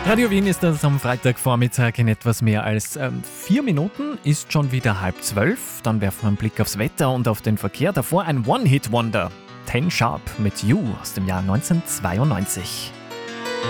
Radio Wien ist das am Freitagvormittag in etwas mehr als 4 Minuten, ist schon wieder 11:30. Dann werfen wir einen Blick aufs Wetter und auf den Verkehr. Davor ein One-Hit-Wonder. 10 Sharp mit You aus dem Jahr 1992.